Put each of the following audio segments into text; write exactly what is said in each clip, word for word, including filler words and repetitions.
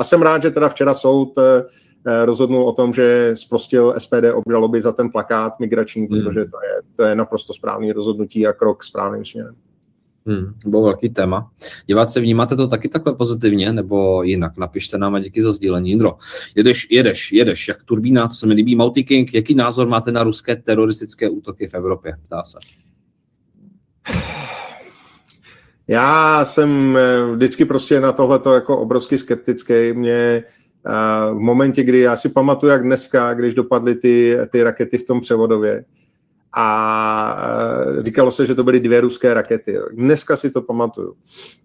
A jsem rád, že teda včera soud rozhodnul o tom, že zprostil S P D obžaloby za ten plakát migrační, hmm. protože to je, to je naprosto správný rozhodnutí a krok správným směrem. Hmm, to bylo velký téma. Diváci, vnímáte to taky takhle pozitivně, nebo jinak? Napište nám a díky za sdílení. Jindro, jedeš, jedeš, jedeš, jak turbína, to se mi líbí. Mauty King, jaký názor máte na ruské teroristické útoky v Evropě? Ptá se. Já jsem vždycky prostě na tohleto jako obrovsky skeptický. Mě v momentě, kdy já si pamatuju, jak dneska, když dopadly ty, ty rakety v tom Převodově, a říkalo se, že to byly dvě ruské rakety. Dneska si to pamatuju.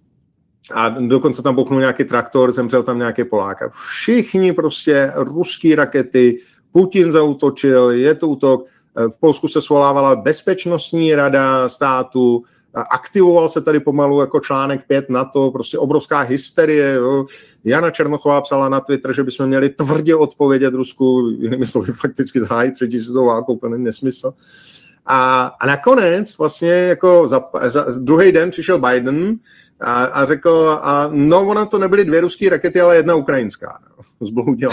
A dokonce tam bouchnul nějaký traktor, zemřel tam nějaký Polák. A všichni prostě ruský rakety, Putin zaútočil, je to útok. V Polsku se svolávala bezpečnostní rada státu, aktivoval se tady pomalu jako článek pět NATO, prostě obrovská hysterie. Jo. Jana Černochová psala na Twitter, že bychom měli tvrdě odpovědět Rusku, jinými slovy fakticky zahájit třetí světovou válku, úplně nesmysl. A, a nakonec vlastně jako za, za druhý den přišel Biden a, a řekl, a no ona to nebyly dvě ruské rakety, ale jedna ukrajinská. Zbloudila.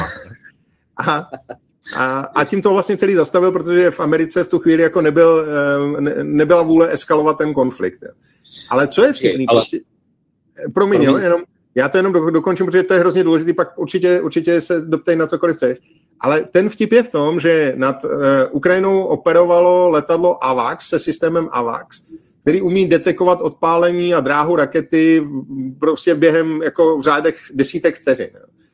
A, a, a tím to vlastně celý zastavil, protože v Americe v tu chvíli jako nebyl, ne, nebyla vůle eskalovat ten konflikt. Ale co je vtipný? Ale... Prostě, promiň, promiň. Jo, jenom, já to jenom do, dokončím, protože to je hrozně důležitý, pak určitě, určitě se doptej na cokoliv chceš. Ale ten vtip je v tom, že nad uh, Ukrajinou operovalo letadlo AVAX se systémem AVAX, který umí detekovat odpálení a dráhu rakety prostě během jako v řádech desítek vteřin.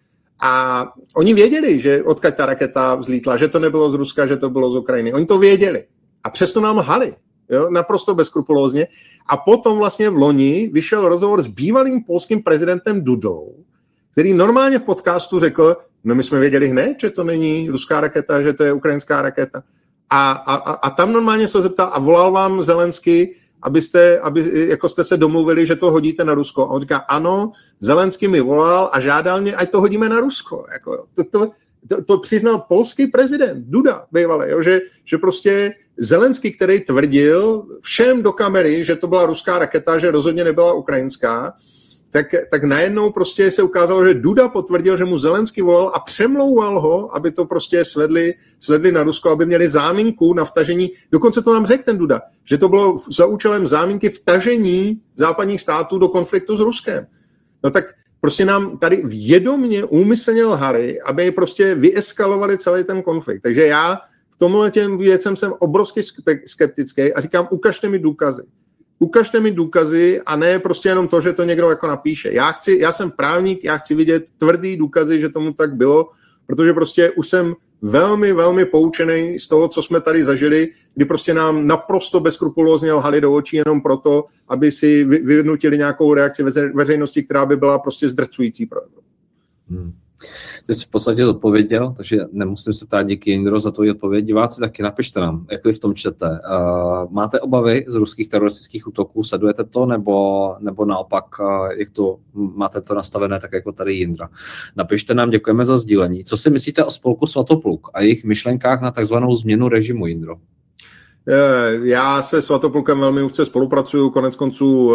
A oni věděli, že odkud ta raketa vzlítla, že to nebylo z Ruska, že to bylo z Ukrajiny. Oni to věděli. A přesto nám lhali. Jo? Naprosto bezskrupulózně. A potom vlastně v loni vyšel rozhovor s bývalým polským prezidentem Dudou, který normálně v podcastu řekl, no my jsme věděli hned, že to není ruská raketa, že to je ukrajinská raketa. A, a, a tam normálně se zeptal, a volal vám Zelenský, abyste, aby, jako jste se domluvili, že to hodíte na Rusko. A on říká, ano, Zelenský mi volal a žádal mě, ať to hodíme na Rusko. Jako, to, to, to, to přiznal polský prezident Duda bývalý, jo, že, že prostě Zelenský, který tvrdil všem do kamery, že to byla ruská raketa, že rozhodně nebyla ukrajinská, tak, tak najednou prostě se ukázalo, že Duda potvrdil, že mu Zelenský volal a přemlouval ho, aby to prostě svedli, svedli na Rusko, aby měli záminku na vtažení. Dokonce to nám řekl ten Duda, že to bylo za účelem záminky vtažení západních států do konfliktu s Ruskem. No tak prostě nám tady vědomně úmyslně lhali, aby prostě vyeskalovali celý ten konflikt. Takže já v tomhle těm věcem jsem obrovsky skeptický a říkám, ukažte mi důkazy. Ukažte mi důkazy a ne prostě jenom to, že to někdo jako napíše. Já chci, já jsem právník, já chci vidět tvrdý důkazy, že tomu tak bylo, protože prostě už jsem velmi, velmi poučený z toho, co jsme tady zažili, kdy prostě nám naprosto bezskrupulózně lhali do očí jenom proto, aby si vyvnutili nějakou reakci veřejnosti, která by byla prostě zdrcující pro Evropu. Hmm. Ty jsi v podstatě odpověděl, takže nemusím se ptát, díky Jindro za to odpověď. Diváci, taky napište nám, jak vy v tom čtete. Uh, máte obavy z ruských teroristických útoků, sledujete to, nebo, nebo naopak, uh, jak to máte to nastavené, tak jako tady Jindra. Napište nám, děkujeme za sdílení. Co si myslíte o spolku Svatopluk a jejich myšlenkách na takzvanou změnu režimu, Jindro? Já se Svatoplukem velmi úzce spolupracuju, konec konců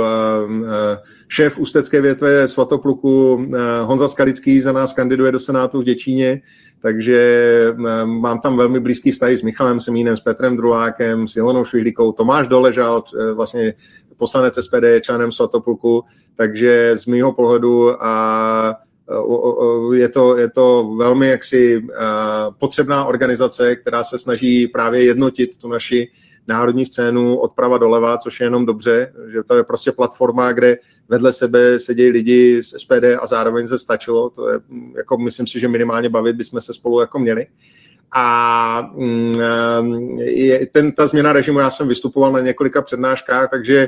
šéf ústecké větve Svatopluku Honza Skalický za nás kandiduje do Senátu v Děčíně, takže mám tam velmi blízký vztahy s Michalem Semínem, s Petrem Drulákem, s Ilonou Švihlíkou. Tomáš Doležal, vlastně poslanec S P D, je členem Svatopluku, takže z mýho pohledu a je to, je to velmi jaksi potřebná organizace, která se snaží právě jednotit tu naši národní scénu odprava doleva, což je jenom dobře, že to je prostě platforma, kde vedle sebe sedějí lidi z S P D a zároveň se stačilo, to je, jako myslím si, že minimálně bavit bychom se spolu jako měli. A je, ten, ta změna režimu, já jsem vystupoval na několika přednáškách, takže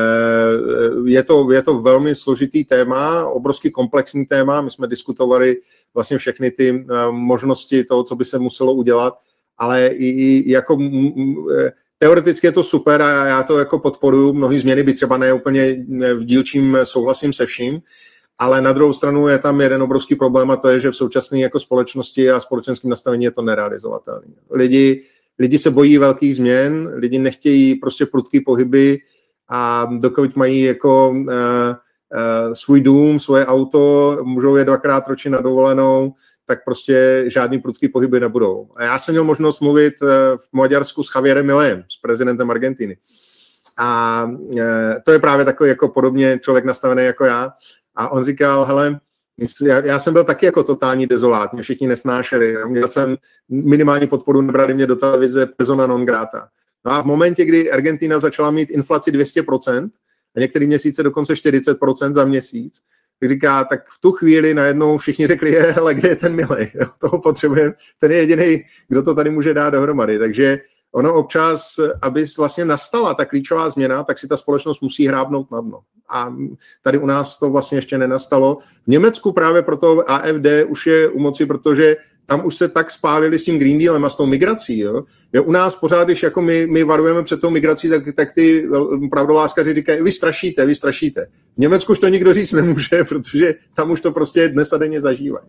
je to, je to velmi složitý téma, obrovský komplexní téma. My jsme diskutovali vlastně všechny ty možnosti toho, co by se muselo udělat, ale i, i jako teoreticky je to super a já to jako podporuji. Mnohé změny by třeba ne úplně v dílčím souhlasím se vším, ale na druhou stranu je tam jeden obrovský problém a to je, že v současné jako společnosti a společenském nastavení je to nerealizovatelné. Lidi, lidi se bojí velkých změn, lidi nechtějí prostě prudký pohyby a dokud mají jako svůj dům, svoje auto, můžou je dvakrát ročně na dovolenou, tak prostě žádný prudký pohyby nebudou. A já jsem měl možnost mluvit v Maďarsku s Javierem Milejem, s prezidentem Argentiny. A to je právě takový jako podobně člověk nastavený jako já. A on říkal, hele, já, já jsem byl taky jako totální dezolát, mě všichni nesnášeli. Měl jsem minimální podporu, nebrali mě do televize persona non grata. No a v momentě, kdy Argentina začala mít inflaci dvě stě procent a některý měsíce dokonce čtyřicet procent za měsíc, tak říká, tak v tu chvíli najednou všichni řekli, je, hele, kde je ten Milej? Toho potřebujeme, ten je jediný, kdo to tady může dát dohromady. Takže ono občas, aby vlastně nastala ta klíčová změna, tak si ta společnost musí hrábnout na dno. A tady u nás to vlastně ještě nenastalo. V Německu právě proto A F D už je u moci, protože tam už se tak spálili s tím Green Dealem a s tou migrací. Jo? Jo, u nás pořád, když jako my, my varujeme před tou migrací, tak, tak ty pravdoláskaři říkají, vy strašíte, vy strašíte. V Německu už to nikdo říct nemůže, protože tam už to prostě dnes a denně zažívají.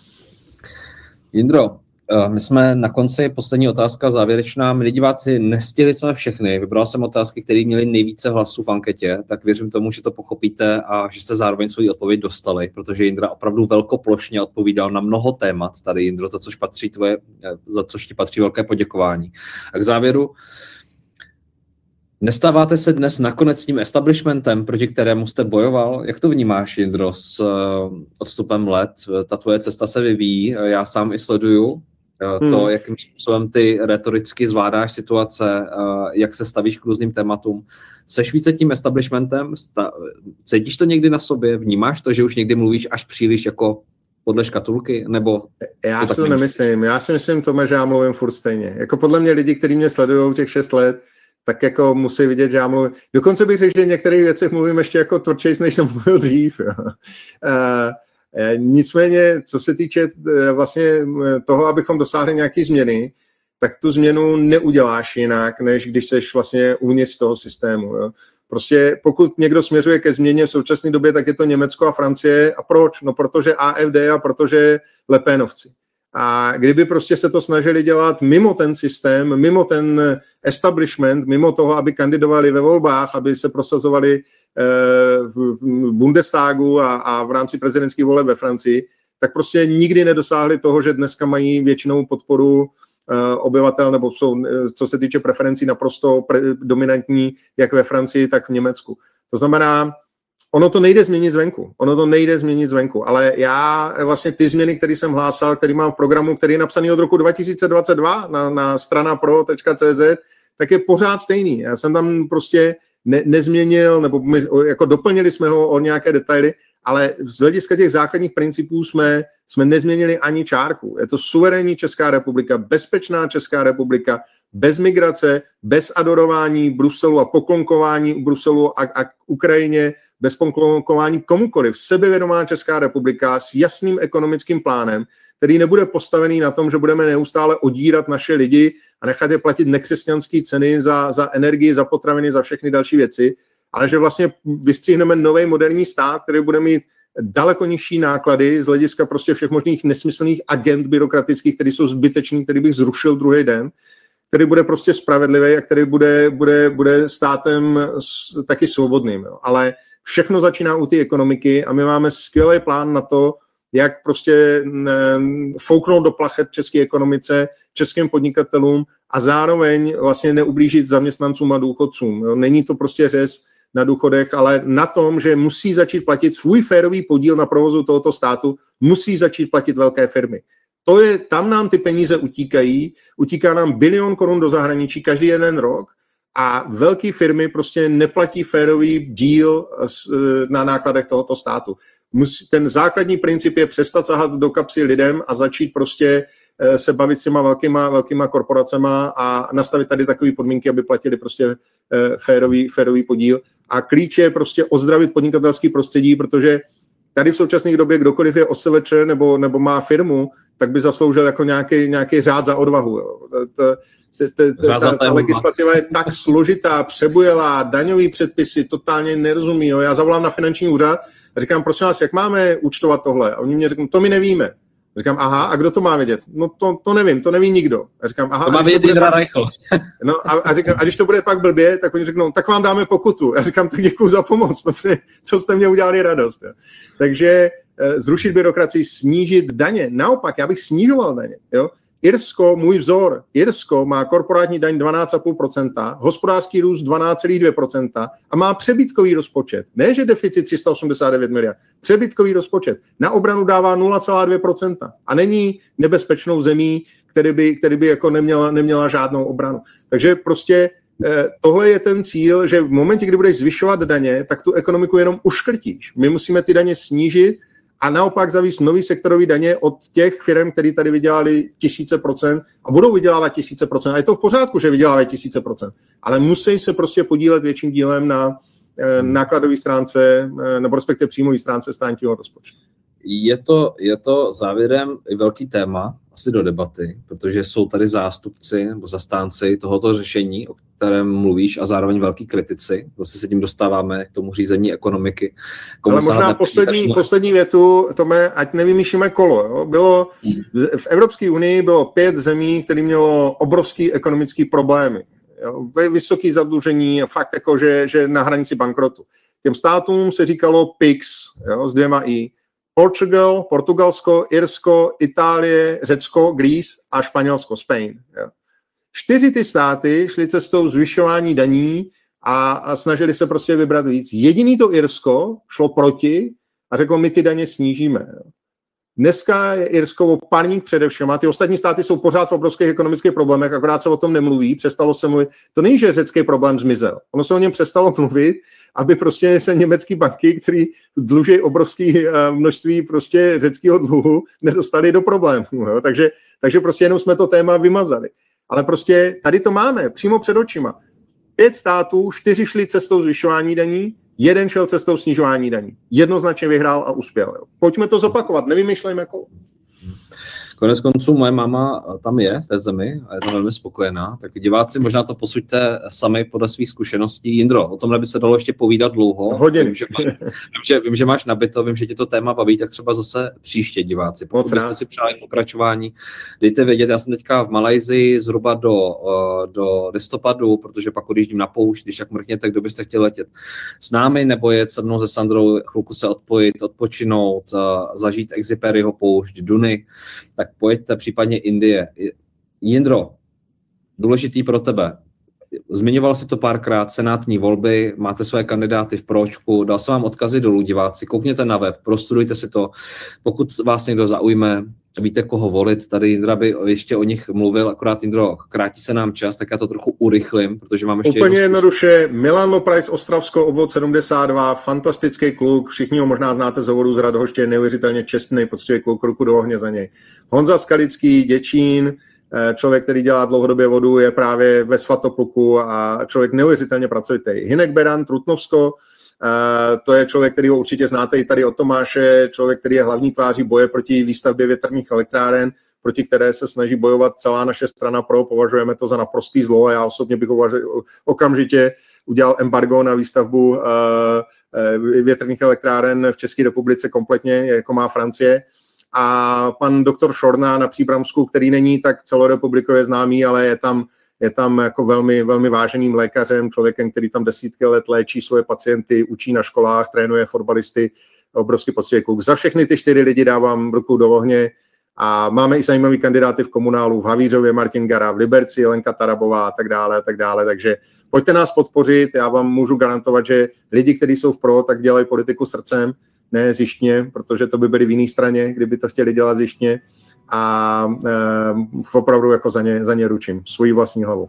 Jindro, my jsme na konci, poslední otázka závěrečná. Milí diváci, nestihli jsme všechny. Vybral jsem otázky, které měly nejvíce hlasů v anketě, tak věřím tomu, že to pochopíte a že jste zároveň svoji odpověď dostali, protože Jindra opravdu velkoplošně odpovídal na mnoho témat tady, Jindro, za což patří tvoje, za což ti patří velké poděkování. A k závěru, nestáváte se dnes nakonec s tím establishmentem, proti kterému jste bojoval? Jak to vnímáš, Jindro, s odstupem let? Ta tvoje cesta se vyvíjí, já sám i sleduju to, hmm. jakým způsobem ty retoricky zvládáš situace, jak se stavíš k různým tématům. Seš více tím establishmentem? Cítíš to někdy na sobě? Vnímáš to, že už někdy mluvíš až příliš jako podle škatulky? Nebo já si to nemyslím. Já si myslím, Tome, že já mluvím furt stejně. Jako podle mě lidi, kteří mě sledují těch šest let, tak jako musí vidět, že já mluvím. Dokonce bych řekl, že v některých věcech mluvím ještě jako tvrdšejc, než jsem mluvil dřív. Jo. Uh, Nicméně, co se týče vlastně toho, abychom dosáhli nějaké změny, tak tu změnu neuděláš jinak, než když seš vlastně uvnitř toho systému. Jo. Prostě pokud někdo směřuje ke změně v současné době, tak je to Německo a Francie. A proč? No protože A F D a protože Le Penovci. A kdyby prostě se to snažili dělat mimo ten systém, mimo ten establishment, mimo toho, aby kandidovali ve volbách, aby se prosazovali v Bundestagu a, a v rámci prezidentských voleb ve Francii, tak prostě nikdy nedosáhli toho, že dneska mají většinou podporu obyvatel, nebo jsou, co se týče preferencí, naprosto pre, dominantní, jak ve Francii, tak v Německu. To znamená, ono to nejde změnit zvenku. Ono to nejde změnit zvenku. Ale já vlastně ty změny, které jsem hlásal, který mám v programu, který je napsaný od roku dva tisíce dvacet dva na, na strana pro tečka cé zet, tak je pořád stejný. Já jsem tam prostě ne, nezměnil, nebo my, jako doplnili jsme ho o nějaké detaily, ale z hlediska těch základních principů jsme, jsme nezměnili ani čárku. Je to suverénní Česká republika, bezpečná Česká republika, bez migrace, bez adorování Bruselu a poklonkování u Bruselu a, a k Ukrajině, bez poklonkování komukoliv. Sebevědomá Česká republika s jasným ekonomickým plánem, který nebude postavený na tom, že budeme neustále odírat naše lidi a nechat je platit nekřesťanské ceny za, za energii, za potraviny, za všechny další věci, ale že vlastně vystřihneme nový moderní stát, který bude mít daleko nižší náklady z hlediska prostě všech možných nesmyslných agent byrokratických, které jsou zbytečný, který bych zrušil druhý den, který bude prostě spravedlivý a který bude, bude, bude státem taky svobodným. Jo. Ale všechno začíná u té ekonomiky a my máme skvělý plán na to, jak prostě fouknout do plachet české ekonomice, českým podnikatelům a zároveň vlastně neublížit zaměstnancům a důchodcům. Jo. Není to prostě řez na důchodech, ale na tom, že musí začít platit svůj férový podíl na provozu tohoto státu, musí začít platit velké firmy. To je, tam nám ty peníze utíkají, utíká nám bilion korun do zahraničí každý jeden rok a velké firmy prostě neplatí férový díl na nákladech tohoto státu. Ten základní princip je přestat sahat do kapsy lidem a začít prostě se bavit s těma velkýma, velkýma korporacema a nastavit tady takové podmínky, aby platili prostě férový, férový podíl. A klíč je prostě ozdravit podnikatelský prostředí, protože tady v současné době kdokoliv je O S V Č nebo, nebo má firmu, tak by zasloužil jako nějaký, nějaký řád za odvahu. Jo. Ta, ta, ta, ta legislativa je tak složitá, přebujelá, daňový předpisy, totálně nerozumí. Jo. Já zavolám na finanční úřad a říkám, prosím vás, jak máme účtovat tohle? A oni mě řeknou, to my nevíme. Říkám, aha, a kdo to má vědět? No to, to nevím, to neví nikdo. A říkám, aha, to má vědět Jindra Reichl. No a, a, říkám, a když to bude pak blbě, tak oni řeknou, tak vám dáme pokutu. A říkám, tak děkuju za pomoc, to, si, to jste mě udělali radost. Jo. Takže zrušit byrokracii, snížit daně. Naopak, já bych snižoval daně. Jo. Irsko, můj vzor, Irsko má korporátní daň dvanáct celá pět procenta, hospodářský růst dvanáct celá dvě procenta a má přebytkový rozpočet. Ne, že deficit tři sta osmdesát devět miliard, přebytkový rozpočet. Na obranu dává nula celá dvě procenta a není nebezpečnou zemí, který by, který by jako neměla, neměla žádnou obranu. Takže prostě eh, tohle je ten cíl, že v momentě, kdy budeš zvyšovat daně, tak tu ekonomiku jenom uškrtíš. My musíme ty daně snížit a naopak zavíst nový sektorový daně od těch firm, které tady vydělali tisíce procent a budou vydělávat tisíce procent. A je to v pořádku, že vydělávají tisíce procent, ale musí se prostě podílet větším dílem na eh, nákladové stránce, eh, nebo respektive příjmové stránce státního rozpočtu. Je to, je to závěrem i velký téma asi do debaty, protože jsou tady zástupci nebo zastánci tohoto řešení, o kterém mluvíš, a zároveň velký kritici. Zase se tím dostáváme k tomu řízení ekonomiky. Komu ale možná poslední, tak... poslední větu, Tome, ať nevymýšlíme kolo. Jo? Bylo, v Evropské unii bylo pět zemí, které mělo obrovský ekonomický problémy. Jo? Vysoké zadlužení, fakt jako, že, že na hranici bankrotu. Těm státům se říkalo P I X, jo? S dvěma I. Portugal, Portugalsko, Irsko, Itálie, Řecko, Greece a Španělsko, Spain. Jo. Čtyři ty státy šly cestou zvyšování daní a, a snažili se prostě vybrat víc. Jediný to Irsko šlo proti a řeklo, my ty daně snížíme. Jo. Dneska je Irsko parník především a ty ostatní státy jsou pořád v obrovských ekonomických problémech, akorát se o tom nemluví, přestalo se mluvit. To není, že řecký problém zmizel. Ono se o něm přestalo mluvit, aby prostě se německé banky, které dluží obrovské množství prostě řeckého dluhu, nedostali do problémů. Jo? Takže, takže prostě jenom jsme to téma vymazali. Ale prostě tady to máme, přímo před očima. Pět států, čtyři šli cestou zvyšování daní, jeden šel cestou snižování daní. Jednoznačně vyhrál a uspěl. Jo. Pojďme to zopakovat, nevymýšlejme kolo. Konec konců moje máma tam je v té zemi a je tam velmi spokojená, tak diváci možná to posuďte sami podle svých zkušeností. Jindro, o tomhle by se dalo ještě povídat dlouho. Hodně. Vím, že, má, vím, že, vím, že máš nabito, vím, že tě to téma baví, tak třeba zase příště diváci. Pokud byste si přáli pokračování, dejte vědět, já jsem teďka v Malajsii zhruba do, do listopadu, protože pak odjíždím na poušť, když tak mrkněte, kdo byste chtěli letět s námi, nebo jet se mnou se Sandrou, chvilku se odpojit, odpočinout, zažít Exuperyho poušť, Duny, tak pojďte, případně Indie. Jindro, důležitý pro tebe. Zmiňoval si to párkrát, senátní volby, máte své kandidáty v pročku, dal jsem vám odkazy dolů, diváci, koukněte na web, prostudujte si to. Pokud vás někdo zaujme, víte, koho volit, tady Jindra by ještě o nich mluvil, akorát Jindro, krátí se nám čas, tak já to trochu urychlím, protože mám ještě... Úplně jednoduše, Milan Loprajs, Ostravsko, obvod sedmdesát dva, fantastický kluk, všichni ho možná znáte z hovoru z Radhoště, neuvěřitelně čestný, poctivý kluk, ruku do ohně za něj. Honza Skalický, Děčín, člověk, který dělá dlouhodobě vodu, je právě ve Svatopluku a člověk neuvěřitelně pracovitý. Hinek Beran, Trutnovsko, to je člověk, který ho určitě znáte i tady od Tomáše, člověk, který je hlavní tváří boje proti výstavbě větrných elektráren, proti které se snaží bojovat celá naše strana pro, považujeme to za naprostý zlo a já osobně bych okamžitě udělal embargo na výstavbu větrných elektráren v České republice kompletně, jako má Francie. A pan doktor Šorna na Příbramsku, který není tak celorepublikově známý, ale je tam, je tam jako velmi, velmi váženým lékařem, člověkem, který tam desítky let léčí svoje pacienty, učí na školách, trénuje fotbalisty, obrovský poctivý kluk. Za všechny ty čtyři lidi dávám ruku do ohně a máme i zajímavý kandidáty v komunálu, v Havířově Martin Gara, v Liberci Jelenka Tarabová a tak dále, a tak dále, takže pojďte nás podpořit, já vám můžu garantovat, že lidi, kteří jsou v pro, tak dělají politiku srdcem, ne zištně, protože to by byli v jiné straně, kdyby to chtěli dělat zištně a e, opravdu jako za ně, za ně ručím, svoji vlastní hlavu.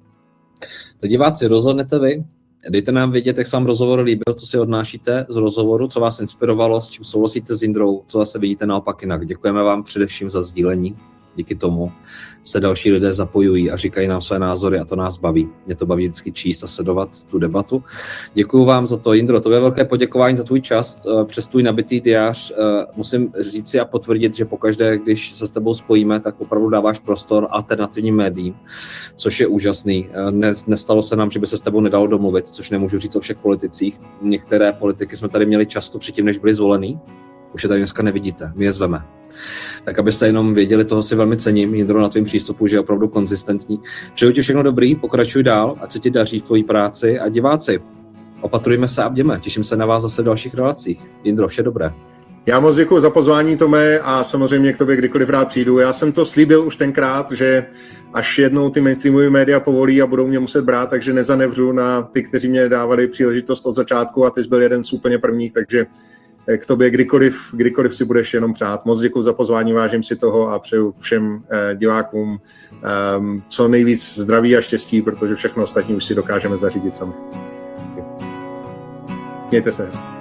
To diváci, rozhodnete vy, dejte nám vědět, jak se vám rozhovor líbil, co si odnášíte z rozhovoru, co vás inspirovalo, s čím souhlasíte s Jindrou, co zase vidíte naopak jinak. Děkujeme vám především za sdílení. Díky tomu se další lidé zapojují a říkají nám své názory a to nás baví. Mě to baví vždycky číst a sledovat tu debatu. Děkuju vám za to, Jindro, to je velké poděkování za tvůj čas, přes tvůj nabitý diář. Musím říci a potvrdit, že pokaždé, když se s tebou spojíme, tak opravdu dáváš prostor alternativním médiím, což je úžasný. Ne, nestalo se nám, že by se s tebou nedalo domluvit, což nemůžu říct o všech politicích. Některé politiky jsme tady měli často předtím, než byli zvolený. Už je tady dneska nevidíte, my je zveme. Tak abyste jenom věděli, toho si velmi cením, Jindro, na tvým přístupu, že je opravdu konzistentní. Přeju ti všechno dobrý, pokračuj dál, ať se ti daří v tvojí práci a diváci. Opatrujme se a bděme, těším se na vás zase v dalších relacích. Jindro, vše dobré. Já moc děkuji za pozvání, Tome, a samozřejmě k tobě kdykoliv rád přijdu. Já jsem to slíbil už tenkrát, že až jednou ty mainstreamové média povolí a budou mě muset brát, takže nezanevřu na ty, kteří mě dávali příležitost od začátku, a ty jsi byl jeden z úplně prvních, takže k tobě kdykoliv, kdykoliv si budeš jenom přát. Moc děkuji za pozvání, vážím si toho a přeju všem eh, divákům eh, co nejvíc zdraví a štěstí, protože všechno ostatní už si dokážeme zařídit sami. Mějte se hezky.